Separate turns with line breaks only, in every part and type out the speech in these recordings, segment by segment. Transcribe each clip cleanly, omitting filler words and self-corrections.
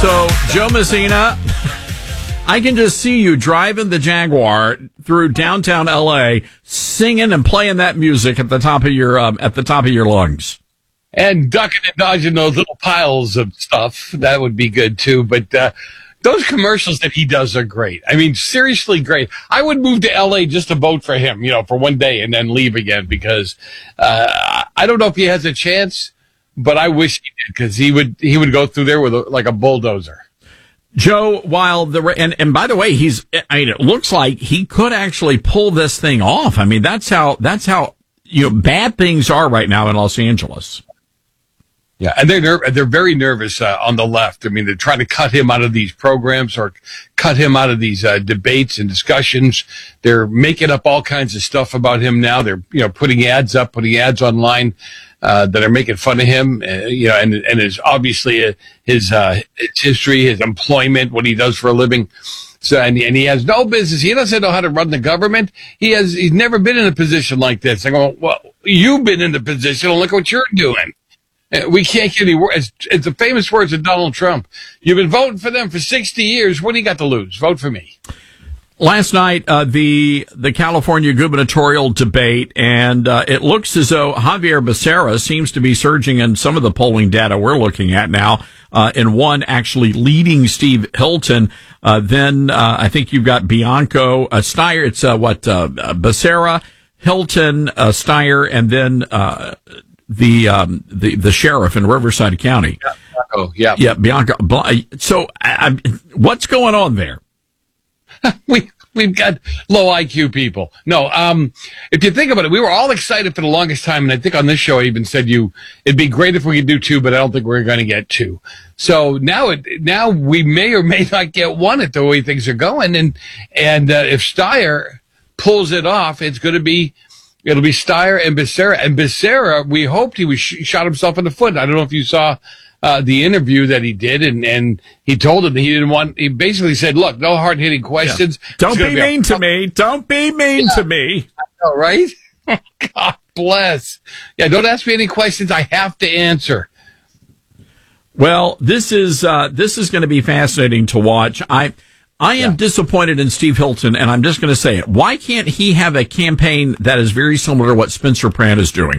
So, Joe Messina, I can just see you driving the Jaguar through downtown LA, singing and playing that music at the top of your lungs,
and ducking and dodging those little piles of stuff. That would be good too. But those commercials that he does are great. I mean, seriously great. I would move to LA just to vote for him, for one day and then leave again because I don't know if he has a chance, but I wish he did because he would go through there with like a bulldozer.
Joe, while and by the way, it looks like he could actually pull this thing off. I mean, that's how bad things are right now in Los Angeles.
Yeah, and they're very nervous on the left. I mean, they're trying to cut him out of these programs or cut him out of these debates and discussions. They're making up all kinds of stuff about him now. They're putting ads online that are making fun of him. And his obviously his history, his employment, what he does for a living. So and he has no business. He doesn't know how to run the government. He's never been in a position like this. I go, well, you've been in the position. And look what you're doing. We can't get any worse. It's the famous words of Donald Trump. You've been voting for them for 60 years. What do you got to lose? Vote for me.
Last night, the California gubernatorial debate, and it looks as though Javier Becerra seems to be surging in some of the polling data we're looking at now, in one actually leading Steve Hilton. Then I think you've got Bianco Steyer. It's Becerra, Hilton, Steyer, and then the sheriff in Riverside County.
Oh, yeah.
Yeah, Bianco. So what's going on there?
We've got low IQ people. No, if you think about it, we were all excited for the longest time, and I think on this show I even said it'd be great if we could do two, but I don't think we're going to get two. So now we may or may not get one at the way things are going, and if Steyer pulls it off, it'll be Steyer and Becerra. And Becerra, we hoped he shot himself in the foot. I don't know if you saw the interview that he did, and he told him that he basically said, look, no hard-hitting questions.
Yeah. Don't be mean to me. Don't be mean to me.
I know, right? God bless. Yeah, don't ask me any questions I have to answer.
Well, this is going to be fascinating to watch. I am disappointed in Steve Hilton, and I'm just going to say it. Why can't he have a campaign that is very similar to what Spencer Pratt is doing?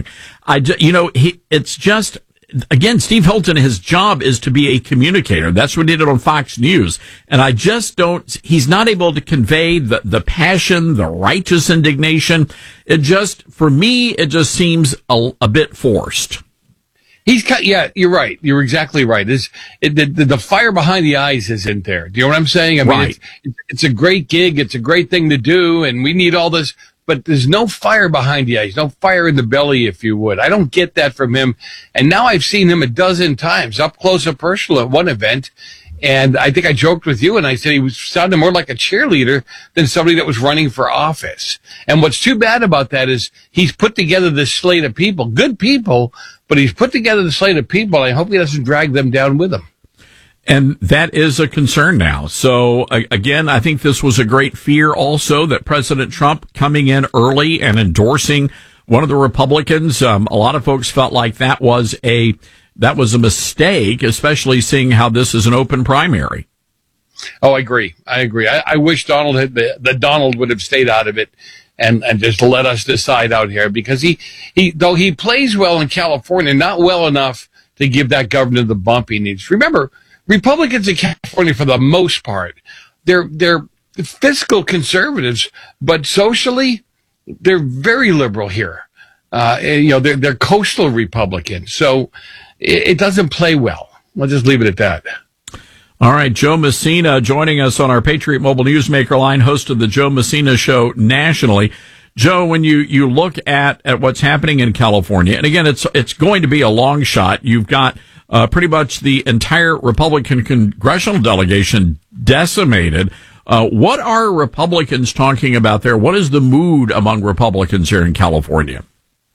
It's just, again, Steve Hilton, his job is to be a communicator. That's what he did on Fox News. And I just he's not able to convey the passion, the righteous indignation. For me, it just seems a bit forced.
Yeah, you're right. You're exactly right. The fire behind the eyes isn't there. Do you know what I'm saying? I mean, it's a great gig. It's a great thing to do, and we need all this, but there's no fire behind the eyes, no fire in the belly, if you would. I don't get that from him. And now I've seen him a dozen times, up close and personal at one event. And I think I joked with you and I said he sounded more like a cheerleader than somebody that was running for office. And what's too bad about that is he's put together this slate of people, good people, but he's put together the slate of people. I hope he doesn't drag them down with him.
And that is a concern now. So again, I think this was a great fear also that President Trump coming in early and endorsing one of the Republicans. A lot of folks felt like that was a mistake, especially seeing how this is an open primary.
Oh, I agree. I wish Donald would have stayed out of it and just let us decide out here because though he plays well in California, not well enough to give that governor the bump he needs. Remember, Republicans in California, for the most part, they're fiscal conservatives, but socially, they're very liberal here. They're coastal Republicans. So it doesn't play well. We'll just leave it at that.
All right, Joe Messina joining us on our Patriot Mobile Newsmaker line, host of the Joe Messina Show nationally. Joe, when you look at what's happening in California, and again, it's going to be a long shot. You've got pretty much the entire Republican congressional delegation decimated. What are Republicans talking about there? What is the mood among Republicans here in California?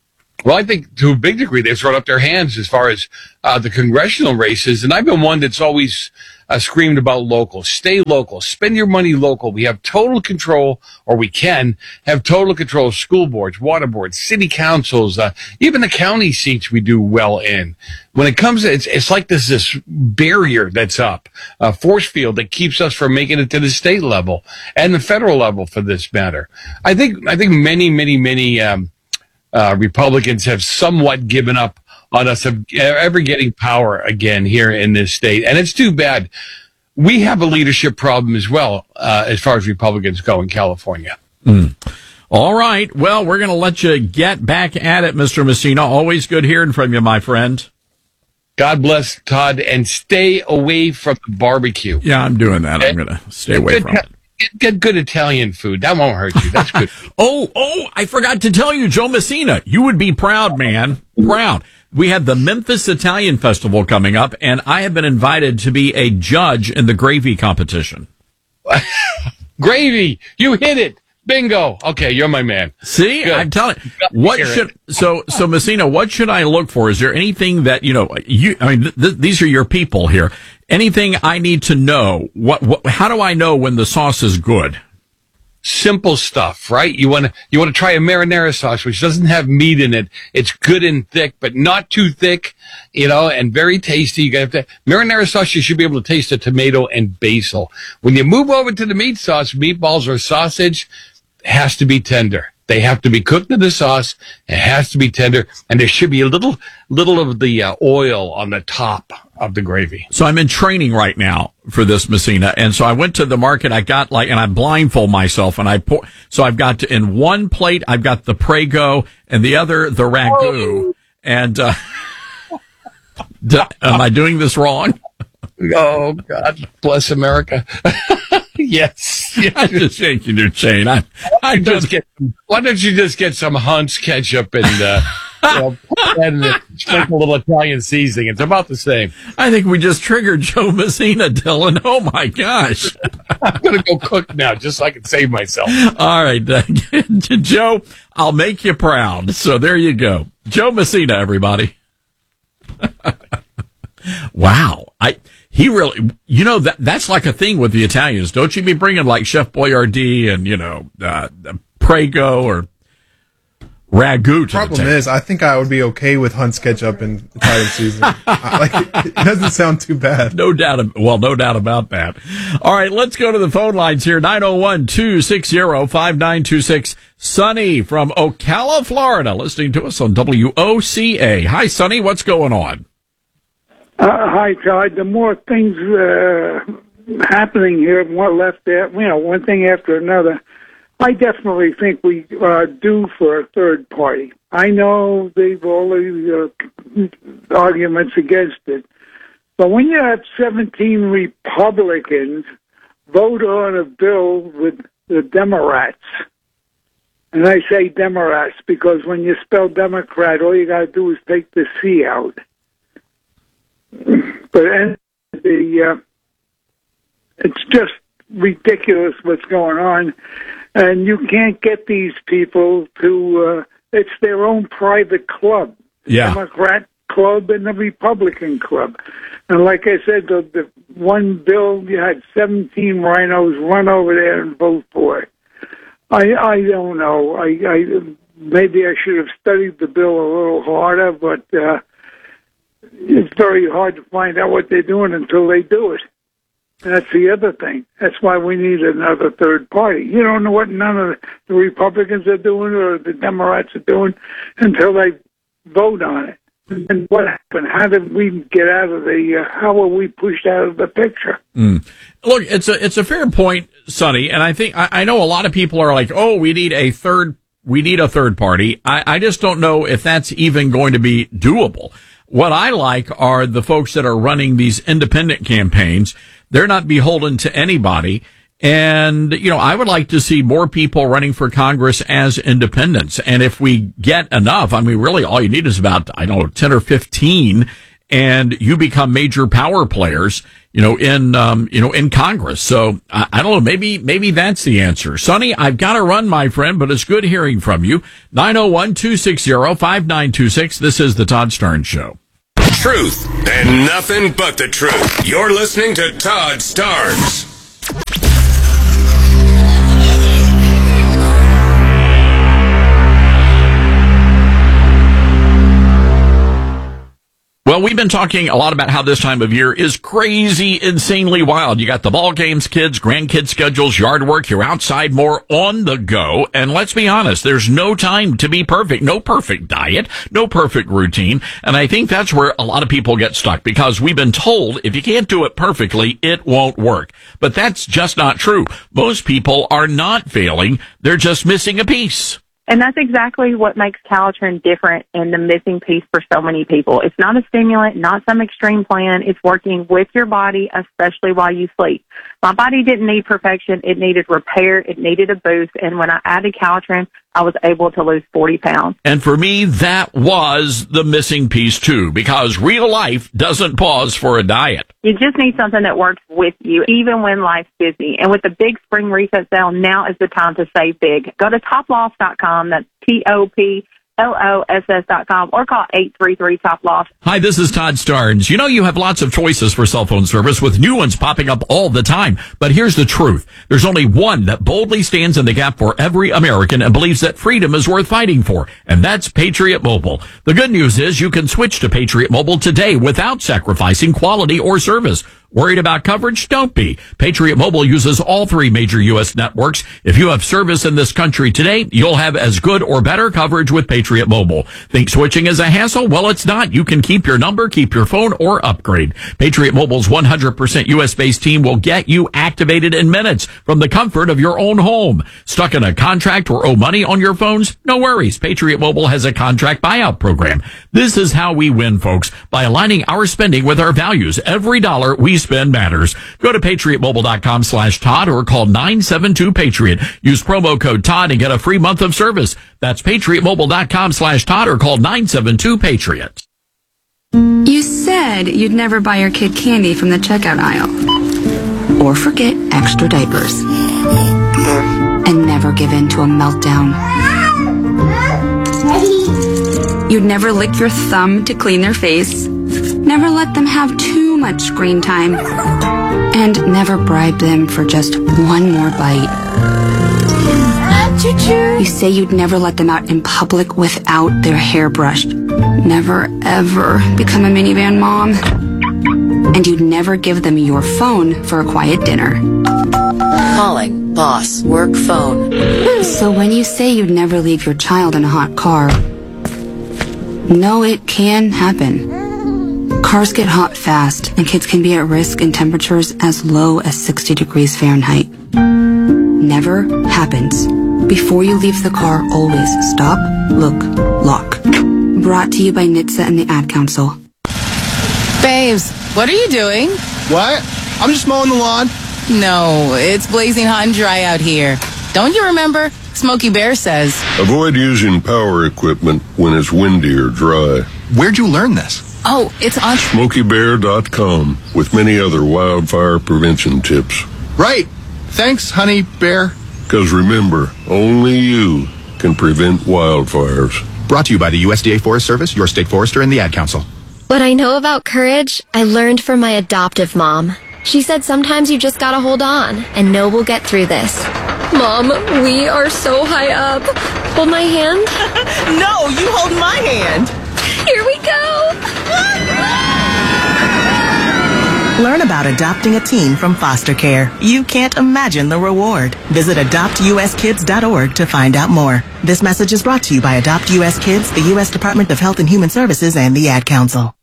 Well, I think to a big degree they've thrown up their hands as far as the congressional races, and I've been one that's always screamed about local. Stay local. Spend your money local. We have total control, or we can have total control of school boards, water boards, city councils, even the county seats we do well in. When it comes to it's like this barrier that's up, a force field that keeps us from making it to the state level and the federal level for this matter. I think many Republicans have somewhat given up on us of ever getting power again here in this state. And it's too bad. We have a leadership problem as well, as far as Republicans go in California.
All right. Well, we're going to let you get back at it, Mr. Messina. Always good hearing from you, my friend.
God bless, Todd, and stay away from the barbecue.
Yeah, I'm doing that. I'm going to stay away from it.
Get good Italian food. That won't hurt you. That's good.
Oh, I forgot to tell you, Joe Messina, you would be proud, man. Proud. We have the Memphis Italian Festival coming up, and I have been invited to be a judge in the gravy competition.
Gravy! You hit it! Bingo! Okay, you're my man.
See,
Good.
I'm telling you. So Messina, what should I look for? Is there anything that, these are your people here. Anything I need to know? How do I know when the sauce is good?
Simple stuff, right? You want to try a marinara sauce, which doesn't have meat in it. It's good and thick, but not too thick, and very tasty. Marinara sauce, you should be able to taste the tomato and basil. When you move over to the meat sauce, meatballs or sausage, it has to be tender. They have to be cooked in the sauce. It has to be tender, and there should be a little of the oil on the top of the gravy.
So I'm in training right now for this, Messina, and so I went to the market. I got and I blindfold myself, and I pour. So I've got in one plate, I've got the Prego, and the other the Ragu. And am I doing this wrong?
Oh God bless America. Yes.
I'm just shaking your chain. Why
don't you just get some Hunt's ketchup and sprinkle a little Italian seasoning? It's about the same.
I think we just triggered Joe Messina, Dylan. Oh my gosh.
I'm going to go cook now just so I can save myself.
All right. Joe, I'll make you proud. So there you go. Joe Messina, everybody. Wow. He really, that's like a thing with the Italians. Don't you be bringing like Chef Boyardee and, Prego or Ragu to
Problem is, I think I would be okay with Hunt's ketchup and Italian seasoning. It doesn't sound too bad.
No doubt about that. All right, let's go to the phone lines here. 901-260-5926. Sonny from Ocala, Florida, listening to us on WOCA. Hi, Sonny. What's going on?
Hi, Todd. The more things happening here, more left there, one thing after another, I definitely think we are due for a third party. I know they've all the arguments against it, but when you have 17 Republicans vote on a bill with the Democrats, and I say Democrats because when you spell Democrat, all you got to do is take the C out. But it's just ridiculous what's going on, and you can't get these people to. It's their own private club, Democrat club and the Republican club, and like I said, the one bill you had 17 rhinos run over there and vote for it. I don't know. I maybe I should have studied the bill a little harder, but. It's very hard to find out what they're doing until they do it. And that's the other thing. That's why we need another third party. You don't know what none of the Republicans are doing or the Democrats are doing until they vote on it. And what happened? How did we get out of how were we pushed out of the picture?
Look, it's a fair point, Sonny, and I think, I know a lot of people are like, oh, we need a third party. I just don't know if that's even going to be doable. What I like are the folks that are running these independent campaigns. They're not beholden to anybody. And, I would like to see more people running for Congress as independents. And if we get enough, really all you need is about, 10 or 15. and you become major power players, in Congress. So I don't know. Maybe that's the answer. Sonny, I've got to run, my friend, but it's good hearing from you. 901-260-5926. This is the Todd Starnes Show.
Truth and nothing but the truth. You're listening to Todd Starnes.
Well, we've been talking a lot about how this time of year is crazy, insanely wild. You got the ball games, kids, grandkids schedules, yard work. You're outside more on the go. And let's be honest, there's no time to be perfect. No perfect diet, no perfect routine. And I think that's where a lot of people get stuck because we've been told if you can't do it perfectly, it won't work. But that's just not true. Most people are not failing. They're just missing a piece.
And that's exactly what makes Calitrin different and the missing piece for so many people. It's not a stimulant, not some extreme plan. It's working with your body, especially while you sleep. My body didn't need perfection. It needed repair. It needed a boost. And when I added Calitrin, I was able to lose 40 pounds.
And for me, that was the missing piece too, because real life doesn't pause for a diet.
You just need something that works with you, even when life's busy. And with the big spring reset sale, now is the time to save big. Go to toploss.com. That's TOPLOSS.com or call 833-TOP-LOSS.
Hi, this is Todd Starnes. You know you have lots of choices for cell phone service with new ones popping up all the time. But here's the truth. There's only one that boldly stands in the gap for every American and believes that freedom is worth fighting for, and that's Patriot Mobile. The good news is you can switch to Patriot Mobile today without sacrificing quality or service. Worried about coverage? Don't be. Patriot Mobile uses all three major U.S. networks. If you have service in this country today, you'll have as good or better coverage with Patriot Mobile. Think switching is a hassle? Well, it's not. You can keep your number, keep your phone, or upgrade. Patriot Mobile's 100% U.S.-based team will get you activated in minutes from the comfort of your own home. Stuck in a contract or owe money on your phones? No worries. Patriot Mobile has a contract buyout program. This is how we win, folks, by aligning our spending with our values. Every dollar we spend matters. Go to patriotmobile.com/Todd or call 972-PATRIOT. Use promo code Todd and get a free month of service. That's patriotmobile.com/Todd or call 972-PATRIOT.
You said you'd never buy your kid candy from the checkout aisle. Or forget extra diapers. And never give in to a meltdown. You'd never lick your thumb to clean their face. Never let them have too much screen time. And never bribe them for just one more bite. You say you'd never let them out in public without their hair brushed. Never, ever become a minivan mom. And you'd never give them your phone for a quiet dinner.
Calling boss work phone.
So when you say you'd never leave your child in a hot car, no, it can happen. Cars get hot fast, and kids can be at risk in temperatures as low as 60 degrees Fahrenheit. Never happens. Before you leave the car, always stop, look, lock. Brought to you by NHTSA and the Ad Council.
Babes, what are you doing?
What? I'm just mowing the lawn.
No, it's blazing hot and dry out here. Don't you remember? Smokey Bear says,
avoid using power equipment when it's windy or dry.
Where'd you learn this?
oh, it's on
SmokeyBear.com with many other wildfire prevention tips.
Right. Thanks, Honey Bear.
Because remember, only you can prevent wildfires.
Brought to you by the USDA Forest Service, your state forester, and the Ad Council.
What I know about courage, I learned from my adoptive mom. She said sometimes you just gotta hold on and know we'll get through this. Mom, we are so high up. Hold my hand.
No, you hold my hand.
Here we go.
Learn about adopting a teen from foster care. You can't imagine the reward. Visit adoptuskids.org to find out more. This message is brought to you by Adopt US Kids, the U.S. Department of Health and Human Services, and the Ad Council.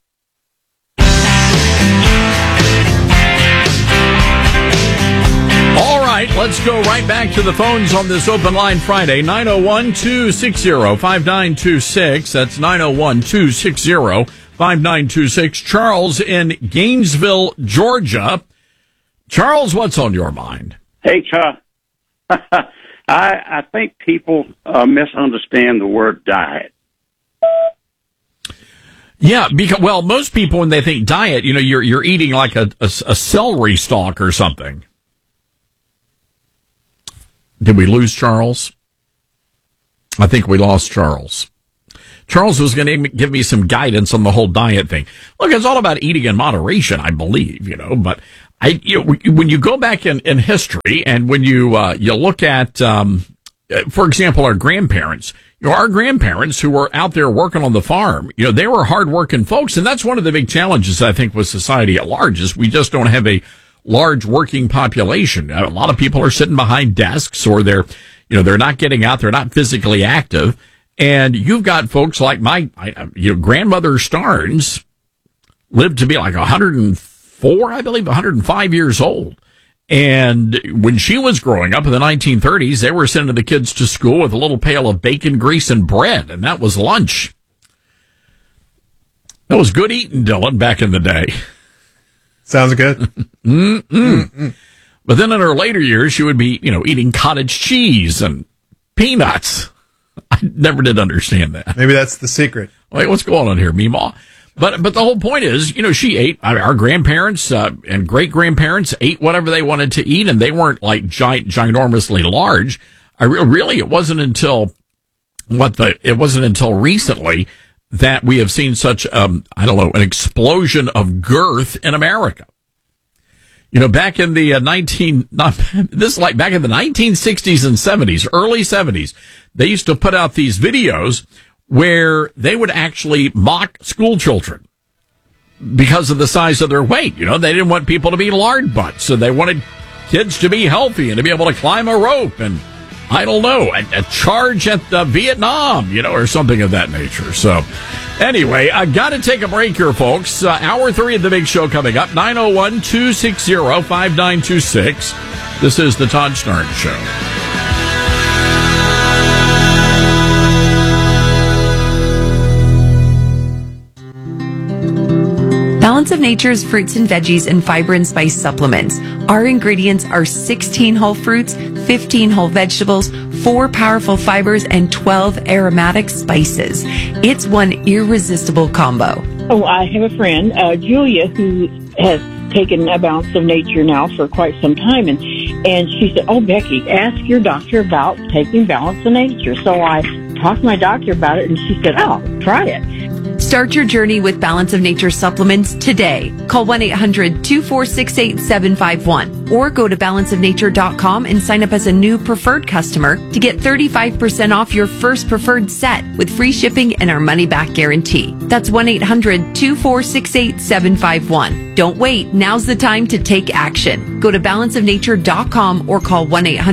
All right, let's go right back to the phones on this Open Line Friday. 901-260-5926. That's 901-260-5926. Charles in Gainesville, Georgia. Charles, what's on your mind?
Hey, Charles. I think people misunderstand the word diet.
Yeah, because most people when they think diet, you're eating like a celery stalk or something. Did we lose Charles? I think we lost Charles. Charles was going to give me some guidance on the whole diet thing. Look, it's all about eating in moderation, I believe, but when you go back in history and when you look at, for example, our grandparents, our grandparents who were out there working on the farm, they were hardworking folks. And that's one of the big challenges, I think, with society at large is we just don't have a large working population. A lot of people are sitting behind desks or they're not getting out. They're not physically active. And you've got folks like my grandmother Starnes lived to be like 104, I believe, 105 years old. And when she was growing up in the 1930s, they were sending the kids to school with a little pail of bacon, grease, and bread. And that was lunch. That was good eating, Dylan, back in the day.
Sounds good.
But then in her later years, she would be, eating cottage cheese and peanuts. I never did understand that.
Maybe that's the secret.
Wait, what's going on here, Meemaw? But the whole point is, she ate, our grandparents and great-grandparents ate whatever they wanted to eat, and they weren't like ginormously large. It wasn't until recently that we have seen such, an explosion of girth in America. Back in the back in the 1960s and 70s, early 70s, they used to put out these videos where they would actually mock school children because of the size of their weight. They didn't want people to be lard butts, so they wanted kids to be healthy and to be able to climb a rope and, a charge at Vietnam, or something of that nature. So, anyway, I got to take a break here, folks. Hour 3 of the big show coming up, 901-260-5926. This is the Todd Starnes Show.
Balance of Nature's fruits and veggies and fiber and spice supplements. Our ingredients are 16 whole fruits, 15 whole vegetables, 4 powerful fibers, and 12 aromatic spices. It's one irresistible combo.
Oh, I have a friend, Julia, who has taken a Balance of Nature now for quite some time, and she said, "Oh, Becky, ask your doctor about taking Balance of Nature." So I talked to my doctor about it, and she said, "Oh, try it."
Start your journey with Balance of Nature supplements today. Call 1-800-246-8751 or go to balanceofnature.com and sign up as a new preferred customer to get 35% off your first preferred set with free shipping and our money-back guarantee. That's 1-800-246-8751. Don't wait. Now's the time to take action. Go to balanceofnature.com or call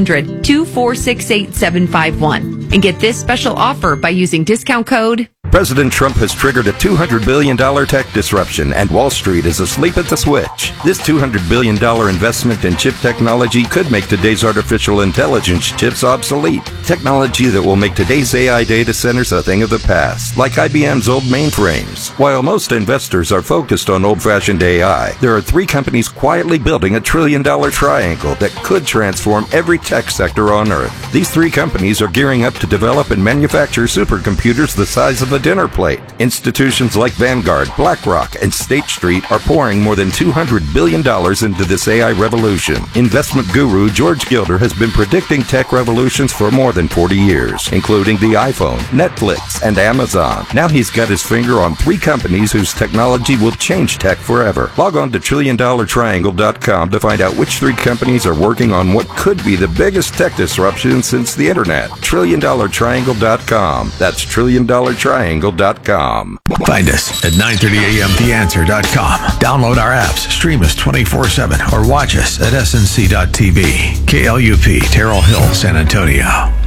1-800-246-8751 and get this special offer by using discount code.
President Trump has triggered a $200 billion tech disruption, and Wall Street is asleep at the switch. This $200 billion investment in chip technology could make today's artificial intelligence chips obsolete. Technology that will make today's AI data centers a thing of the past, like IBM's old mainframes. While most investors are focused on old-fashioned AI, there are 3 companies quietly building a $1 trillion triangle that could transform every tech sector on Earth. These 3 companies are gearing up to develop and manufacture supercomputers the size of a dinner plate. Institutions like Vanguard, BlackRock, and State Street are pouring more than $200 billion into this AI revolution. Investment guru George Gilder has been predicting tech revolutions for more than 40 years, including the iPhone, Netflix, and Amazon. Now he's got his finger on 3 companies whose technology will change tech forever. Log on to TrillionDollarTriangle.com to find out which 3 companies are working on what could be the biggest tech disruption since the internet. TrillionDollarTriangle.com. That's TrillionDollarTriangle.com.
Find us at 930amtheanswer.com. Download our apps, stream us 24/7, or watch us at snc.tv. KLUP, Terrell Hill, San Antonio.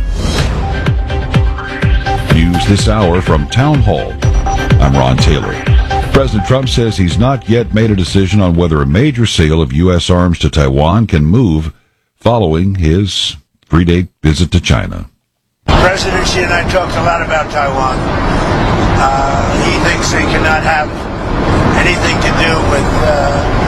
News this hour from Town Hall. I'm Ron Taylor. President Trump says he's not yet made a decision on whether a major sale of U.S. arms to Taiwan can move following his 3-day visit to China.
The presidency and I talked a lot about Taiwan. He thinks they cannot have anything to do with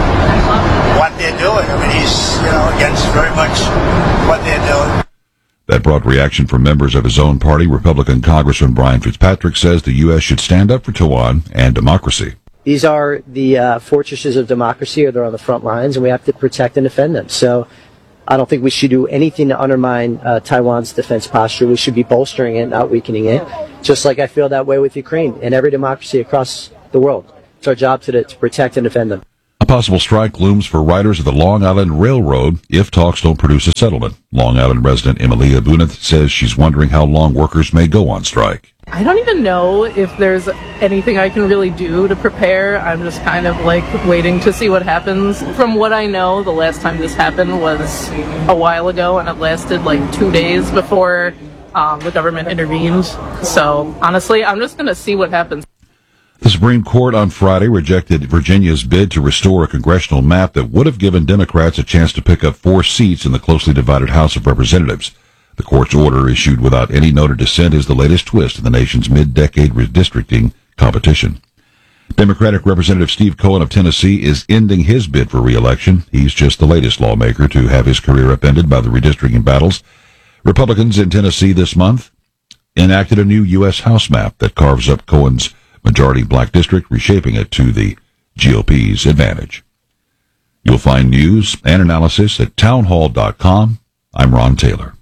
what they're doing. I mean, he's, against very much what they're doing.
That brought reaction from members of his own party. Republican Congressman Brian Fitzpatrick says the U.S. should stand up for Taiwan and democracy.
These are the fortresses of democracy, or they're on the front lines, and we have to protect and defend them. So I don't think we should do anything to undermine Taiwan's defense posture. We should be bolstering it, not weakening it, just like I feel that way with Ukraine and every democracy across the world. It's our job to protect and defend them.
A possible strike looms for riders of the Long Island Railroad if talks don't produce a settlement. Long Island resident Emilia Bunith says she's wondering how long workers may go on strike.
I don't even know if there's anything I can really do to prepare. I'm just kind of like waiting to see what happens. From what I know, the last time this happened was a while ago, and it lasted like 2 days before the government intervened. So honestly, I'm just going to see what happens.
The Supreme Court on Friday rejected Virginia's bid to restore a congressional map that would have given Democrats a chance to pick up 4 seats in the closely divided House of Representatives. The court's order, issued without any note of dissent, is the latest twist in the nation's mid-decade redistricting competition. Democratic Representative Steve Cohen of Tennessee is ending his bid for re-election. He's just the latest lawmaker to have his career upended by the redistricting battles. Republicans in Tennessee this month enacted a new U.S. House map that carves up Cohen's majority black district, reshaping it to the GOP's advantage. You'll find news and analysis at townhall.com. I'm Ron Taylor.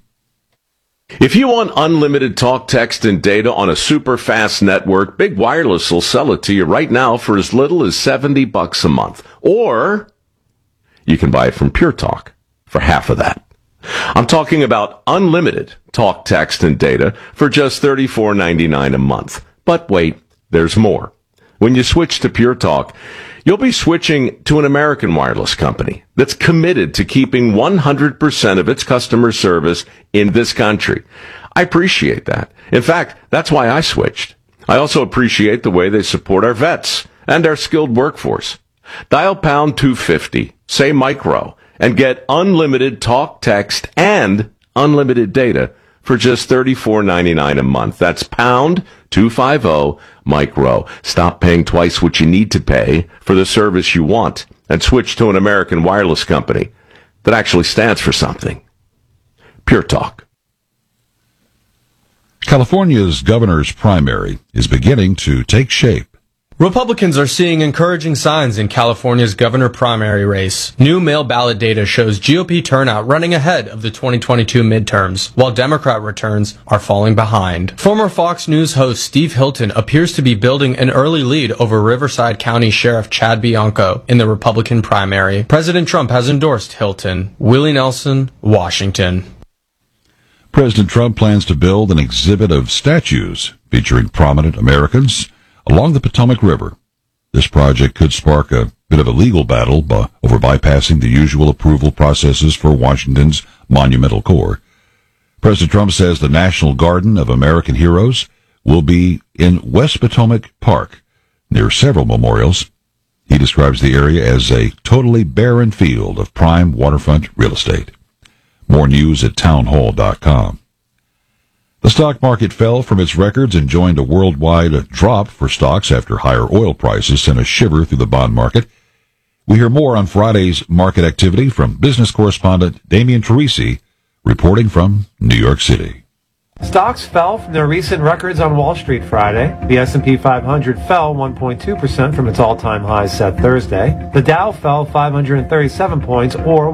If you want unlimited talk, text, and data on a super fast network, Big Wireless will sell it to you right now for as little as $70 a month. Or you can buy it from Pure Talk for half of that. I'm talking about unlimited talk, text, and data for just $34.99 a month. But wait, there's more. When you switch to Pure Talk, you'll be switching to an American wireless company that's committed to keeping 100% of its customer service in this country. I appreciate that. In fact, that's why I switched. I also appreciate the way they support our vets and our skilled workforce. Dial pound 250, say micro, and get unlimited talk, text, and unlimited data for just $34.99 a month. That's pound 250 micro. Stop paying twice what you need to pay for the service you want and switch to an American wireless company that actually stands for something. Pure Talk.
California's governor's primary is beginning to take shape.
Republicans are seeing encouraging signs in California's governor primary race. New mail ballot data shows GOP turnout running ahead of the 2022 midterms, while Democrat returns are falling behind. Former Fox News host Steve Hilton appears to be building an early lead over Riverside County Sheriff Chad Bianco in the Republican primary. President Trump has endorsed Hilton. Willie Nelson, Washington.
President Trump plans to build an exhibit of statues featuring prominent Americans along the Potomac River. This project could spark a bit of a legal battle over bypassing the usual approval processes for Washington's Monumental Corps. President Trump says the National Garden of American Heroes will be in West Potomac Park, near several memorials. He describes the area as a totally barren field of prime waterfront real estate. More news at townhall.com. The stock market fell from its records and joined a worldwide drop for stocks after higher oil prices sent a shiver through the bond market. We hear more on Friday's market activity from business correspondent Damian Teresi, reporting from New York City.
Stocks fell from their recent records on Wall Street Friday. The S&P 500 fell 1.2% from its all-time highs set Thursday. The Dow fell 537 points, or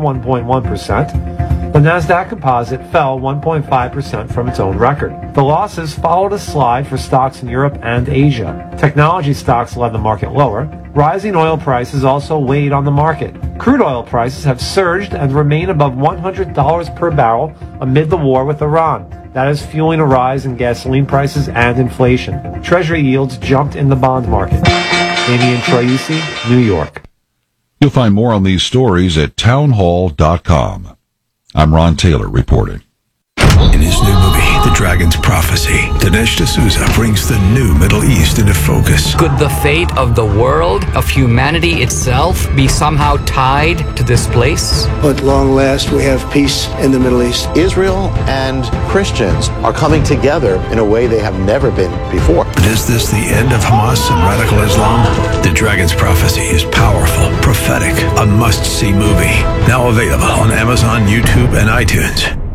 1.1%. The Nasdaq Composite fell 1.5% from its own record. The losses followed a slide for stocks in Europe and Asia. Technology stocks led the market lower. Rising oil prices also weighed on the market. Crude oil prices have surged and remain above $100 per barrel amid the war with Iran. That is fueling a rise in gasoline prices and inflation. Treasury yields jumped in the bond market. Damian Teresi, New York.
You'll find more on these stories at townhall.com. I'm Ron Taylor reporting.
In his new movie, The Dragon's Prophecy, Dinesh D'Souza brings the new Middle East into focus.
Could the fate of the world, of humanity itself, be somehow tied to this place?
At long last, we have peace in the Middle East.
Israel and Christians are coming together in a way they have never been before.
But is this the end of Hamas and radical Islam? The Dragon's Prophecy is powerful, prophetic, a must-see movie. Now available on Amazon, YouTube, and iTunes.